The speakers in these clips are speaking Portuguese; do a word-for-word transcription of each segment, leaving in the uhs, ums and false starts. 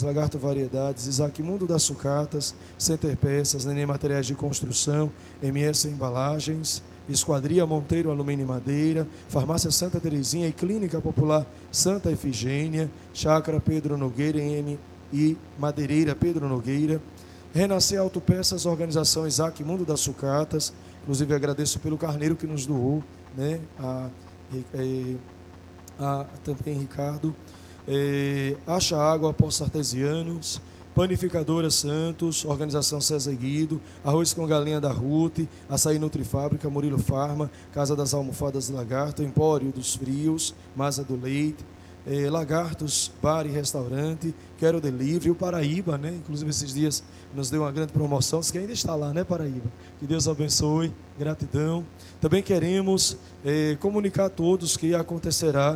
Uniformes, Lagarto Variedades, Isaac Mundo das Sucatas, Center Peças, Neném Materiais de Construção, M S Embalagens, Esquadria Monteiro Alumínio e Madeira, Farmácia Santa Terezinha e Clínica Popular Santa Efigênia, Chácara Pedro Nogueira M e Madeireira Pedro Nogueira, Renascer Autopeças, Organização Isaac Mundo das Sucatas, inclusive agradeço pelo carneiro que nos doou, né, a, a, a também Ricardo, é, Acha Água, Poços Artesianos, Panificadora Santos, Organização César Guido, Arroz com Galinha da Ruth, Açaí Nutrifábrica, Murilo Farma, Casa das Almofadas Lagarto, Empório dos Frios, Masa do Leite, eh, Lagartos Bar e Restaurante, Quero Delivery, o Paraíba, né? Inclusive esses dias nos deu uma grande promoção, diz que ainda está lá, né, Paraíba? Que Deus abençoe, gratidão. Também queremos eh, comunicar a todos que acontecerá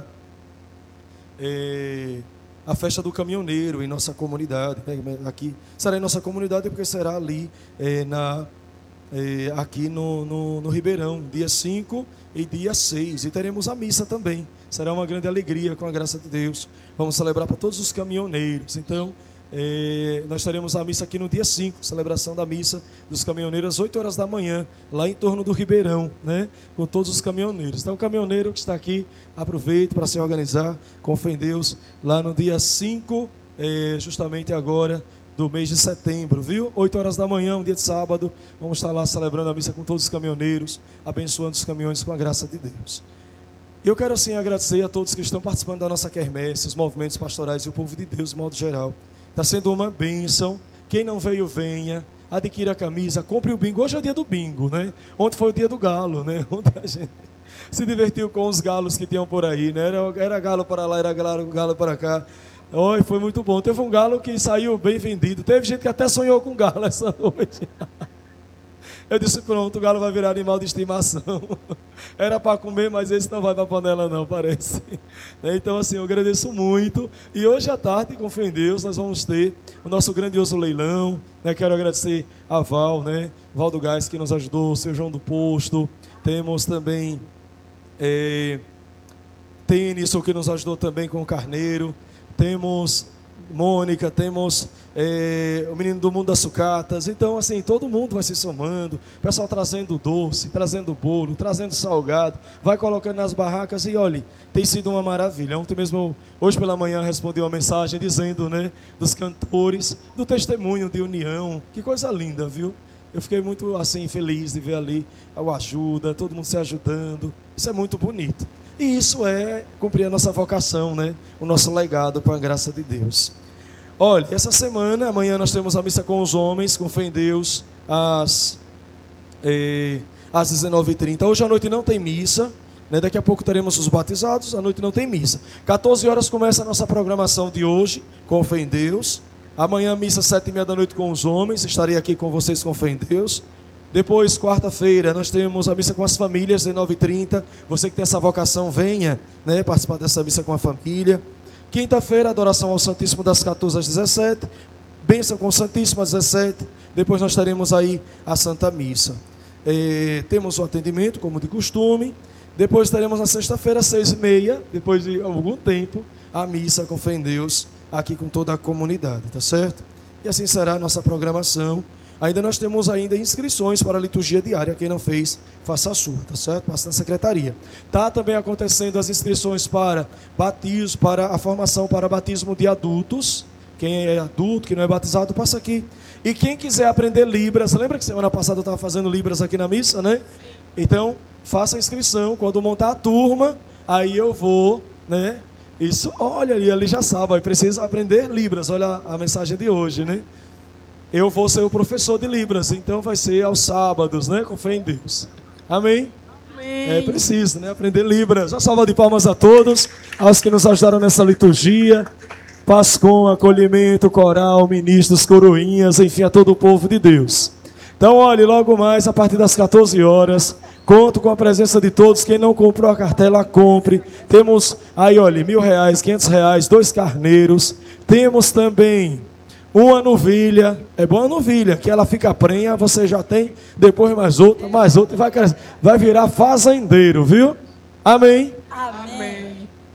eh, a festa do caminhoneiro em nossa comunidade, né? Aqui será em nossa comunidade porque será ali eh, na, eh, aqui no, no, no Ribeirão, dia cinco e dia seis, e teremos a missa também. Será uma grande alegria, com a graça de Deus. Vamos celebrar para todos os caminhoneiros. Então, eh, nós teremos a missa aqui no dia cinco, celebração da missa dos caminhoneiros às oito horas da manhã, lá em torno do Ribeirão, né? Com todos os caminhoneiros. Então, o caminhoneiro que está aqui, aproveite para se organizar, com fé em Deus, lá no dia cinco, eh, justamente agora, do mês de setembro, viu? oito horas da manhã, um dia de sábado, vamos estar lá celebrando a missa com todos os caminhoneiros, abençoando os caminhões com a graça de Deus. Eu quero assim agradecer a todos que estão participando da nossa quermesse, os movimentos pastorais e o povo de Deus de modo geral. Está sendo uma bênção. Quem não veio, venha, adquira a camisa, compre o bingo. Hoje é o dia do bingo, né? Ontem foi o dia do galo, né? Ontem a gente se divertiu com os galos que tinham por aí, né? Era, era galo para lá, era galo, galo para cá. Oi, foi muito bom. Teve um galo que saiu bem vendido. Teve gente que até sonhou com galo essa noite. Eu disse, pronto, o galo vai virar animal de estimação. Era para comer, mas esse não vai para a panela não, parece. Então, assim, eu agradeço muito. E hoje à tarde, com fé em Deus, nós vamos ter o nosso grandioso leilão. Né? Quero agradecer a Val, né? Val do Gás, que nos ajudou, o seu João do Posto. Temos também é, Tênis, que nos ajudou também com o carneiro. Temos Mônica, temos é, o menino do mundo das sucatas. Então, assim, todo mundo vai se somando, o pessoal trazendo doce, trazendo bolo, trazendo salgado, vai colocando nas barracas e, olha, tem sido uma maravilha. Ontem mesmo, hoje pela manhã, respondi uma mensagem dizendo, né, dos cantores, do testemunho de união. Que coisa linda, viu? Eu fiquei muito, assim, feliz de ver ali a ajuda, todo mundo se ajudando. Isso é muito bonito. E isso é cumprir a nossa vocação, né? O nosso legado com a graça de Deus. Olha, essa semana, amanhã nós temos a missa com os homens, com fé em Deus, às, eh, às dezenove e trinta. Hoje à noite não tem missa, né? Daqui a pouco teremos os batizados, à noite não tem missa. quatorze horas começa a nossa programação de hoje, com fé em Deus. Amanhã, missa, sete e meia da noite com os homens, estarei aqui com vocês com fé em Deus. Depois, quarta-feira, nós temos a missa com as famílias, dezenove e trinta. Você que tem essa vocação, venha, né, participar dessa missa com a família. Quinta-feira, adoração ao Santíssimo das quatorze às dezessete. Bênção com o Santíssimo às dezessete. Depois nós teremos aí a Santa Missa. É, temos o atendimento, como de costume. Depois teremos na sexta-feira, às seis e meia, depois de algum tempo, a missa com fé em Deus, aqui com toda a comunidade, tá certo? E assim será a nossa programação. Ainda nós temos ainda inscrições para a liturgia diária. Quem não fez, faça a sua, tá certo? Passa na secretaria. Está também acontecendo as inscrições para batismo, para a formação para batismo de adultos. Quem é adulto, que não é batizado, passa aqui. E quem quiser aprender Libras, lembra que semana passada eu estava fazendo Libras aqui na missa, né? Então, faça a inscrição. Quando montar a turma, aí eu vou, né? Isso, olha ali, ali já sabe, precisa aprender Libras. Olha a mensagem de hoje, né? Eu vou ser o professor de Libras, então vai ser aos sábados, né? Com fé em Deus. Amém? Amém. É preciso, né? Aprender Libras. Uma salva de palmas a todos, aos que nos ajudaram nessa liturgia. Pascom, acolhimento, coral, ministros, coroinhas, enfim, a todo o povo de Deus. Então, olhe, logo mais, a partir das quatorze horas, conto com a presença de todos. Quem não comprou a cartela, compre. Temos aí, olha, mil reais, quinhentos reais, dois carneiros. Temos também uma novilha, é boa novilha, que ela fica prenha, você já tem, depois mais outra, mais outra, e vai, vai virar fazendeiro, viu? Amém? Amém.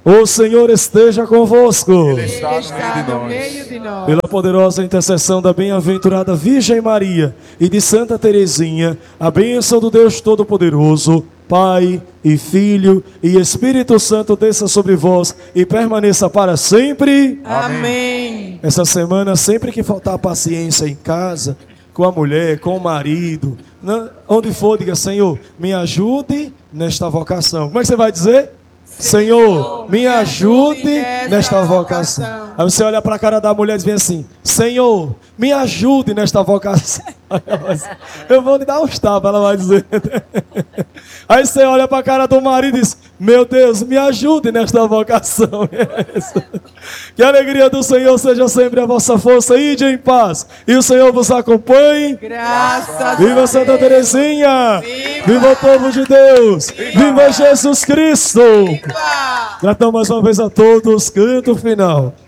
O Senhor esteja convosco. Ele está, Ele está no no meio meio de nós. Pela poderosa intercessão da bem-aventurada Virgem Maria e de Santa Teresinha, a bênção do Deus Todo-Poderoso, Pai e Filho e Espírito Santo desça sobre vós e permaneça para sempre. Amém. Essa semana, sempre que faltar paciência em casa, com a mulher, com o marido, né, onde for, diga: Senhor, me ajude nesta vocação. Como é que você vai dizer? Senhor, me ajude nesta vocação. Aí você olha para a cara da mulher e diz assim: Senhor, me ajude nesta vocação. Eu vou lhe dar uns tapas, ela vai dizer. Aí você olha para a cara do marido e diz: meu Deus, me ajude nesta vocação. Que a alegria do Senhor seja sempre a vossa força. Ide em paz e o Senhor vos acompanhe. Graças a Viva Deus. Santa Teresinha. Viva! Viva o povo de Deus. Viva Jesus Cristo. Viva! Gratão mais uma vez a todos. Canto final.